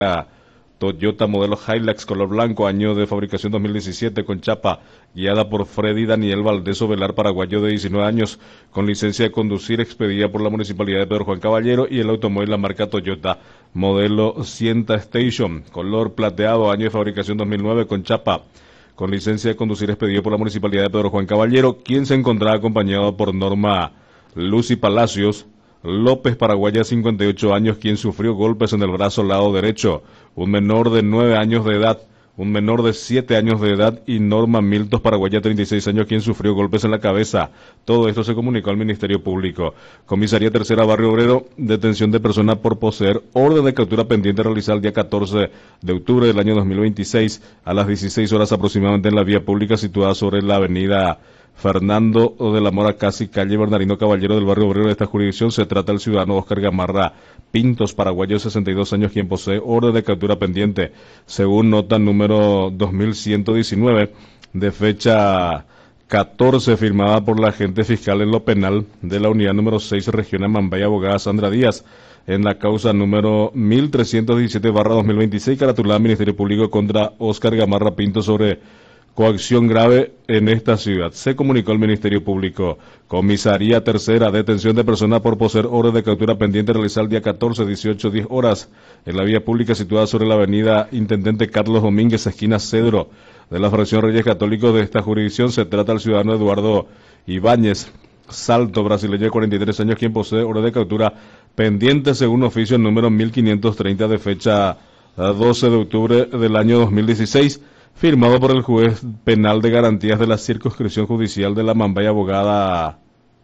Toyota modelo Hilux color blanco, año de fabricación 2017, con chapa, guiada por Freddy Daniel Valdés Ovelar, paraguayo de 19 años, con licencia de conducir expedida por la Municipalidad de Pedro Juan Caballero, y el automóvil la marca Toyota, modelo Sienta Station, color plateado, año de fabricación 2009, con chapa, con licencia de conducir expedido por la Municipalidad de Pedro Juan Caballero, quien se encontraba acompañado por Norma Lucy Palacios López, paraguaya, 58 años, quien sufrió golpes en el brazo lado derecho, un menor de 9 años de edad, un menor de 7 años de edad, y Norma Miltos, paraguaya, 36 años, quien sufrió golpes en la cabeza. Todo esto se comunicó al Ministerio Público. Comisaría Tercera, Barrio Obrero, detención de persona por poseer, orden de captura pendiente realizada el día 14 de octubre del año 2026, a las 16 horas aproximadamente, en la vía pública situada sobre la avenida Fernando de la Mora, casi calle Bernardino Caballero, del barrio obrero de esta jurisdicción. Se trata del ciudadano Oscar Gamarra Pintos, paraguayo, 62 años, quien posee orden de captura pendiente, según nota número 2119, de fecha 14, firmada por la agente fiscal en lo penal de la unidad número 6, región Amambay, abogada Sandra Díaz, en la causa número 1317/2026, caratulada Ministerio Público contra Oscar Gamarra Pintos sobre coacción grave en esta ciudad. Se comunicó al Ministerio Público. Comisaría Tercera, detención de persona por poseer orden de captura pendiente realizada el día 14, 10 horas, en la vía pública situada sobre la avenida Intendente Carlos Domínguez, esquina Cedro, de la fracción Reyes Católicos de esta jurisdicción. Se trata del ciudadano Eduardo Ibáñez Salto, brasileño, de 43 años, quien posee orden de captura pendiente según oficio número 1530 de fecha 12 de octubre del año 2016, firmado por el juez penal de garantías de la circunscripción judicial de la Mambay, abogado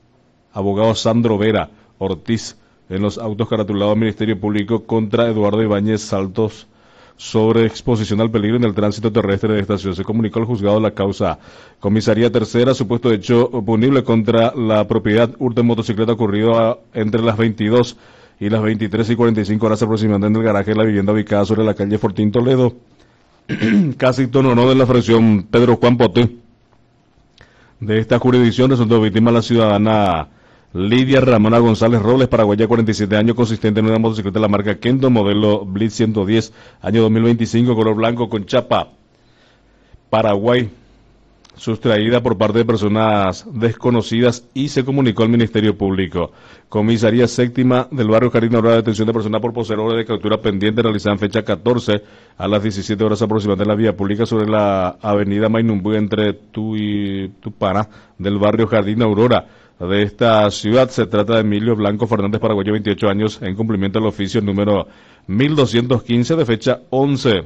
Sandro Vera Ortiz, en los autos caratulados al Ministerio Público contra Eduardo Ibáñez Saltos sobre exposición al peligro en el tránsito terrestre de esta ciudad. Se comunicó al juzgado la causa. Comisaría Tercera, supuesto hecho punible contra la propiedad, hurto de motocicleta ocurrido entre las 22 y las 23:45 horas aproximadamente en el garaje de la vivienda ubicada sobre la calle Fortín Toledo, casi tono no de la fracción Pedro Juan Poté. De esta jurisdicción resultó víctima la ciudadana Lidia Ramona González Robles, paraguaya, 47 años, consistente en una motocicleta de la marca Kendo, modelo Blitz 110, año 2025, color blanco, con chapa, Paraguay, sustraída por parte de personas desconocidas, y se comunicó al Ministerio Público. Comisaría Séptima del barrio Jardín Aurora, detención de persona por poseer orden de captura pendiente realizada en fecha 14 a las 17 horas aproximadamente en la vía pública sobre la avenida Mainumbú, entre Tupana, del barrio Jardín Aurora de esta ciudad. Se trata de Emilio Blanco Fernández, paraguayo, 28 años, en cumplimiento del oficio número 1215 de fecha 11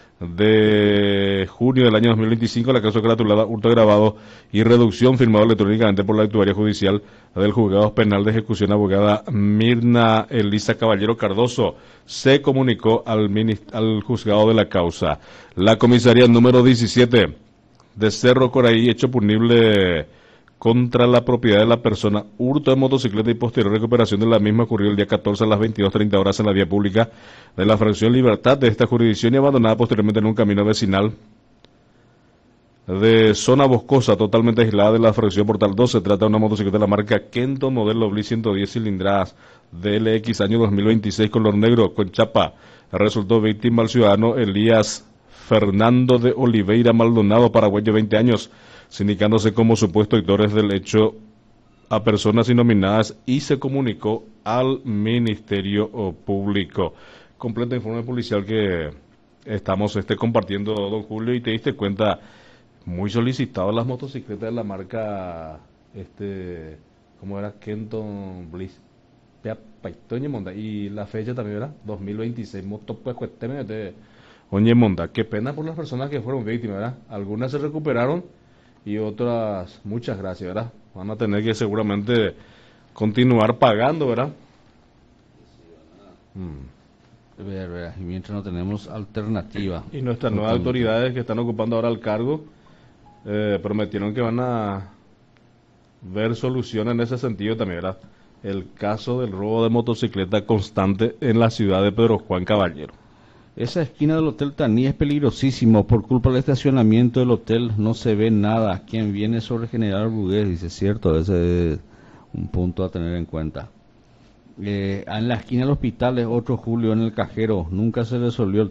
de junio del año 2025, la causa gratulada, hurto agravado y reducción, firmado electrónicamente por la actuaria judicial del Juzgado Penal de Ejecución, abogada Mirna Elisa Caballero Cardoso. Se comunicó al juzgado de la causa. La comisaría número 17 de Cerro Coraí, hecho punible contra la propiedad de la persona, hurto de motocicleta y posterior recuperación de la misma, ocurrió el día 14 a las 22:30 horas en la vía pública de la fracción Libertad de esta jurisdicción, y abandonada posteriormente en un camino vecinal de zona boscosa, totalmente aislada de la fracción Portal 2. Se trata de una motocicleta de la marca Kento, modelo Blitz 110 cilindradas, DLX, año 2026, color negro, con chapa. Resultó víctima el ciudadano Elías Fernando de Oliveira Maldonado, paraguayo, 20 años, sindicándose como supuestos autores del hecho a personas innominadas, y se comunicó al Ministerio Público. Completo informe policial que estamos compartiendo, don Julio, y te diste cuenta, muy solicitado las motocicletas de la marca, ¿cómo era? Kenton Bliss. Y la fecha también, ¿verdad? 2026, Oye, Monda, qué pena por las personas que fueron víctimas, ¿verdad? Algunas se recuperaron y otras, muchas gracias, ¿verdad? Van a tener que seguramente continuar pagando, ¿verdad? Y mientras no tenemos alternativa. Y nuestras nuevas autoridades que están ocupando ahora el cargo prometieron que van a ver soluciones en ese sentido también, ¿verdad? El caso del robo de motocicleta constante en la ciudad de Pedro Juan Caballero. Esa esquina del Hotel Taní es peligrosísimo. Por culpa del estacionamiento del hotel no se ve nada. Quien viene sobre General Brugués, dice, cierto, ese es un punto a tener en cuenta. En la esquina del hospital es otro Julio en el cajero. Nunca se resolvió el